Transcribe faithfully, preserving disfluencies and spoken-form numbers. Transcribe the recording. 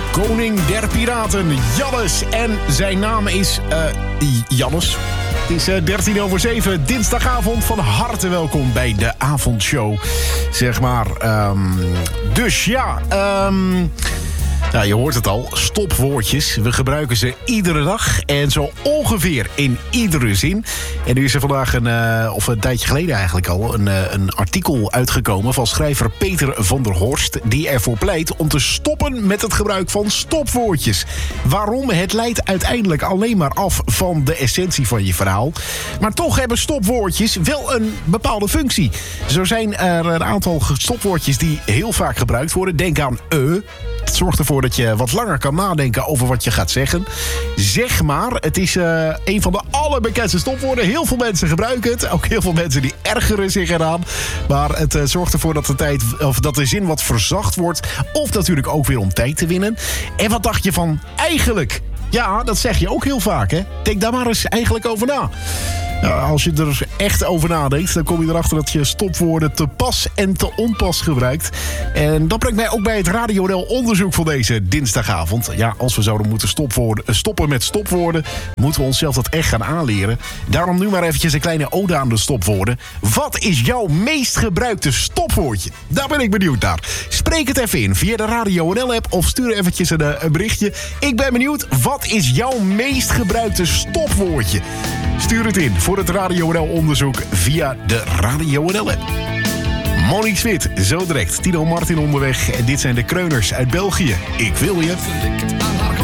koning der piraten, Jannes. En zijn naam is uh, Jannes. Het is uh, dertien over zeven, dinsdagavond. Van harte welkom bij de avondshow. Zeg maar. Um, dus ja... Um, Nou, je hoort het al, stopwoordjes. We gebruiken ze iedere dag en zo ongeveer in iedere zin. En nu is er vandaag, een, uh, of een tijdje geleden eigenlijk al... Een, uh, een artikel uitgekomen van schrijver Peter van der Horst... die ervoor pleit om te stoppen met het gebruik van stopwoordjes. Waarom? Het leidt uiteindelijk alleen maar af van de essentie van je verhaal. Maar toch hebben stopwoordjes wel een bepaalde functie. Zo zijn er een aantal stopwoordjes die heel vaak gebruikt worden. Denk aan e. Het zorgt ervoor dat je wat langer kan nadenken over wat je gaat zeggen. Zeg maar, het is uh, een van de allerbekendste stopwoorden. Heel veel mensen gebruiken het. Ook heel veel mensen die ergeren zich eraan. Maar het uh, zorgt ervoor dat de, tijd, of dat de zin wat verzacht wordt. Of natuurlijk ook weer om tijd te winnen. En wat dacht je van eigenlijk? Ja, dat zeg je ook heel vaak, hè? Denk daar maar eens eigenlijk over na. Nou, als je er echt over nadenkt, dan kom je erachter dat je stopwoorden te pas en te onpas gebruikt. En dat brengt mij ook bij het Radio N L onderzoek van deze dinsdagavond. Ja, als we zouden moeten stoppen met stopwoorden, moeten we onszelf dat echt gaan aanleren. Daarom nu maar eventjes een kleine ode aan de stopwoorden. Wat is jouw meest gebruikte stopwoordje? Daar ben ik benieuwd naar. Spreek het even in via de Radio N L-app of stuur eventjes een, een berichtje. Ik ben benieuwd, wat is jouw meest gebruikte stopwoordje? Stuur het in voor het Radio N L-onderzoek via de Radio N L-app. Monique Smit, zo direct. Tino Martin onderweg. En dit zijn de Kreuners uit België. Ik wil je.